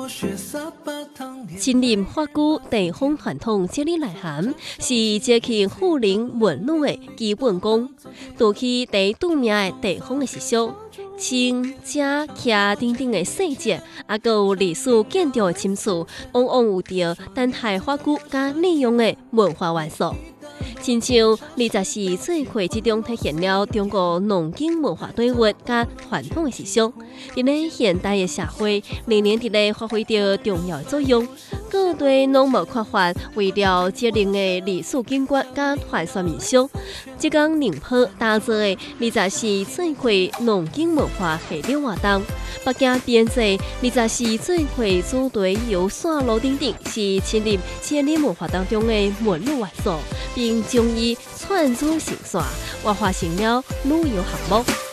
森林法具地方传统节日内涵，是节庆富林文路的基本功，除去地拄命的地方的习俗。穿、食、徛等等的细节，还佫有历史建筑的侵蚀，往往有着等待法具加利用的文化元素。亲像24岁会之中体现了中国农经文化对物加传统的习俗，伫咧现代的社会，年年伫咧发挥着重要的作用。各地拢无缺乏为了节日的历史景观加传说民俗。即讲宁波打造的24岁会农经文化系列活动，北京编制24岁会主题游线路等等，是深入节日文化当中的文旅元素，并将伊串珠成线，活化成了旅游项目。